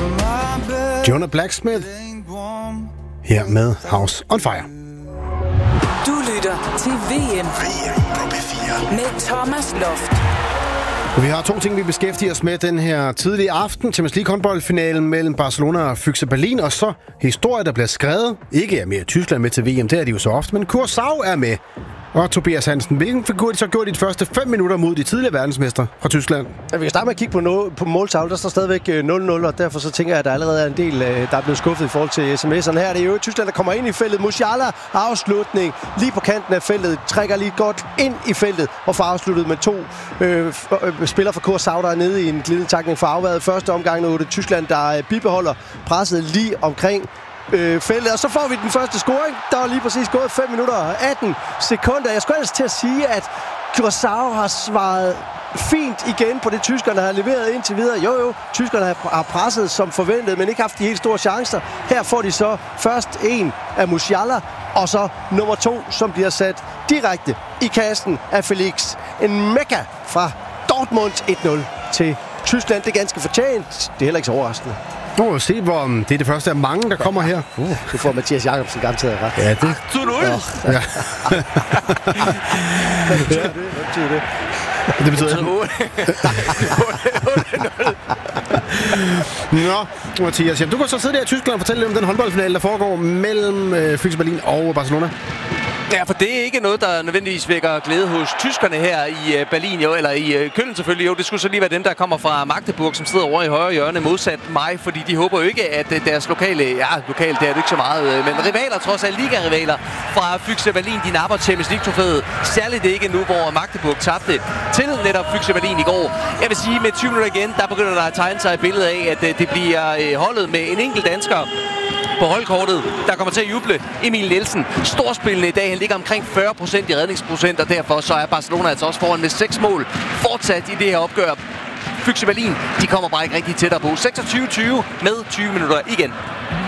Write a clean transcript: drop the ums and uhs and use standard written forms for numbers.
Jonah Blacksmith her med House on Fire. Du lytter til VM på P4 med Thomas Loft. Vi har to ting, vi beskæftiger os med den her tidlige aften. Champions League håndboldfinalen mellem Barcelona og Füchse Berlin. Og så historie, der bliver skrevet. Ikke er mere Tyskland med til VM, det er de jo så ofte. Men Curaçao er med. Og Tobias Hansen, hvilken figur de så gjort i de første 5 minutter mod de tidligere verdensmestre fra Tyskland? Ja, vi kan starte med at kigge på måltavlen. Der står stadigvæk 0-0, og derfor så tænker jeg, at der allerede er en del, der er blevet skuffet i forhold til sms'erne. Her er det jo Tyskland, der kommer ind i feltet. Musiala, afslutning lige på kanten af feltet. Trækker lige godt ind i feltet og får afsluttet med 2 spillere fra Curaçao, der er nede i en glidende takning for afværet. Første omgang nu er det Tyskland, der bibeholder presset lige omkring feltet, og så får vi den første scoring. Der var lige præcis gået 5 minutter og 18 sekunder. Jeg skulle ellers til at sige, at Curaçao har svaret fint igen på det, tyskerne har leveret indtil videre. Jo, tyskerne har presset som forventet, men ikke haft de helt store chancer. Her får de så først en af Musiala, og så nummer 2, som bliver sat direkte i kassen af Felix. En mekka fra Dortmund 1-0 til Tyskland. Det er ganske fortjent. Det er heller ikke så overraskende. Nu se, hvor det er det første af mange, der kommer her. Du får Mathias Jacobsen garanteret ret. Ja, det. Ja. Hvad betyder det? Det betyder 8-0. Nå, Mathias, du kan så sidde der i Tyskland og fortælle lidt om den håndboldfinale, der foregår mellem Füchse Berlin og Barcelona. Ja, for det er ikke noget, der nødvendigvis vækker glæde hos tyskerne her i Berlin, jo, eller i Köln selvfølgelig. Jo, det skulle så lige være dem, der kommer fra Magdeburg, som sidder over i højre hjørne, modsat mig, fordi de håber jo ikke, at deres lokale, det er det ikke så meget, men rivaler, trods alt liga-rivaler fra Füchse Berlin, de napper Champions League-trofæet. Særligt ikke nu, hvor Magdeburg tabte til netop Füchse Berlin i går. Jeg vil sige, med 20 minutter igen, der begynder der at tegne sig et billede af, at det bliver holdet med en enkelt dansker på holdkortet, der kommer til at juble. Emil Nielsen, storspillende i dag. Han ligger omkring 40% i redningsprocent, og derfor så er Barcelona altså også foran med 6 mål fortsat i det her opgør. Füchse Berlin, de kommer bare ikke rigtig tættere på. 26-20 med 20 minutter igen.